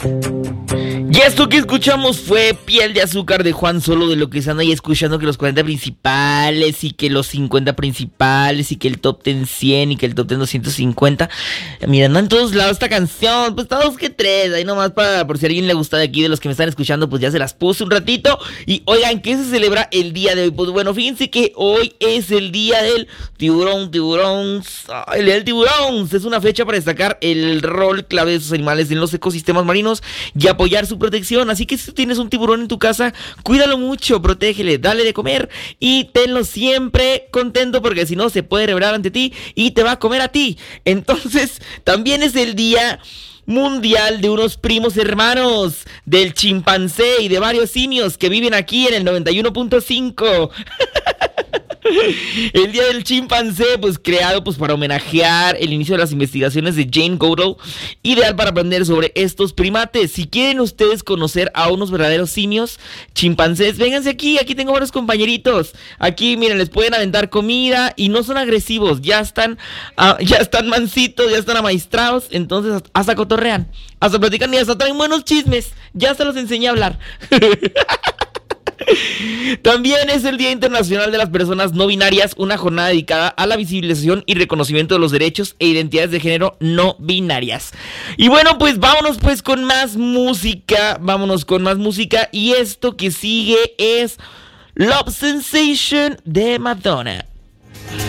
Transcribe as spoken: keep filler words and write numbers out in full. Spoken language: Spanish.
Y esto que escuchamos fue Piel de Azúcar de Juan Solo, de lo que están ahí escuchando, que los cuarenta principales y que los cincuenta principales y que el top diez cien y que el top diez doscientos cincuenta. Mira, anda en todos lados esta canción, pues está dos que tres, ahí nomás para, por si a alguien le gusta de aquí, de los que me están escuchando, pues ya se las puse un ratito. Y oigan, ¿qué se celebra el día de hoy? Pues bueno, fíjense que hoy es el día del tiburón, tiburón, el día del tiburón. Es una fecha para destacar el rol clave de esos animales en los ecosistemas marinos y apoyar su protección. Así que si tú tienes un tiburón en tu casa, cuídalo mucho, protégele, dale de comer y tenlo siempre contento, porque si no se puede revelar ante ti y te va a comer a ti. Entonces también es el día mundial de unos primos hermanos, del chimpancé y de varios simios que viven aquí en el noventa y uno punto cinco. El día del chimpancé, pues creado pues para homenajear el inicio de las investigaciones de Jane Goodall, ideal para aprender sobre estos primates. Si quieren ustedes conocer a unos verdaderos simios chimpancés, vénganse aquí, aquí tengo varios compañeritos. Aquí, miren, les pueden aventar comida y no son agresivos, ya están, uh, ya están mansitos, ya están amaestrados, entonces hasta cotorrean, hasta platican y hasta traen buenos chismes. Ya se los enseñé a hablar. También es el Día Internacional de las Personas No Binarias, una jornada dedicada a la visibilización y reconocimiento de los derechos e identidades de género no binarias. Y bueno, pues vámonos pues con más música, vámonos con más música y esto que sigue es Love Sensation de Madonna.